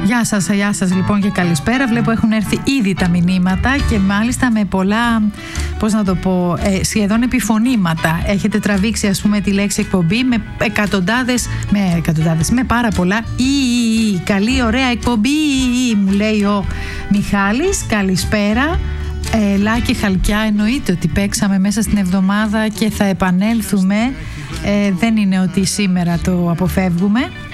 Γεια σας λοιπόν και καλησπέρα. Βλέπω έχουν έρθει ήδη τα μηνύματα και μάλιστα με πολλά, πώς να το πω, σχεδόν επιφωνήματα. Έχετε τραβήξει ας πούμε τη λέξη εκπομπή με με πάρα πολλά καλή ωραία εκπομπή μου λέει ο Μιχάλης. Καλησπέρα. Λάκη Χαλκιά, εννοείται ότι παίξαμε μέσα στην εβδομάδα και θα επανέλθουμε. Δεν είναι ότι σήμερα το αποφεύγουμε.